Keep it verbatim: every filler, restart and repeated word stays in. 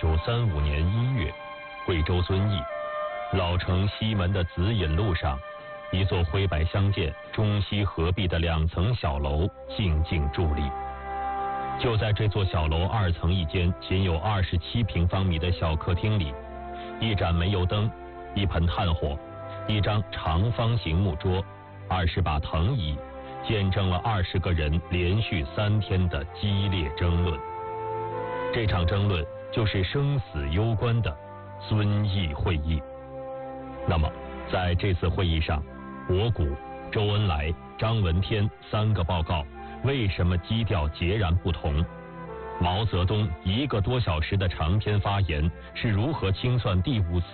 九三五年一月，贵州遵义老城西门的紫引路上，一座灰白相间、中西合璧的两层小楼静静伫立。就在这座小楼二层一间仅有二十七平方米的小客厅里，一盏煤油灯，一盆炭火，一张长方形木桌，二十把藤椅，见证了二十个人连续三天的激烈争论。这场争论就是生死攸关的遵义会议。那么，在这次会议上，博古、周恩来、张闻天三个报告为什么基调截然不同？毛泽东一个多小时的长篇发言是如何清算第五次